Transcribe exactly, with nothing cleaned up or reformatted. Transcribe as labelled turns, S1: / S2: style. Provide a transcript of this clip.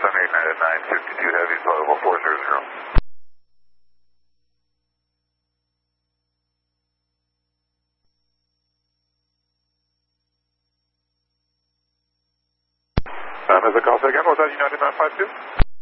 S1: seven eight nine at nine fifty-two Heavy, flight level four zero zero. Um, as a call, say again, was that United nine five two?